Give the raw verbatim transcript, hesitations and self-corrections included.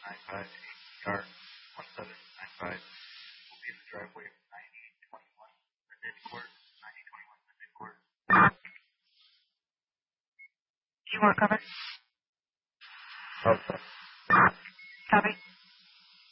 nine five eight yard one seven nine five will be in the driveway of ninety twenty-one Linden Court, ninety twenty-one Linden Court. You want cover? Okay. Copy.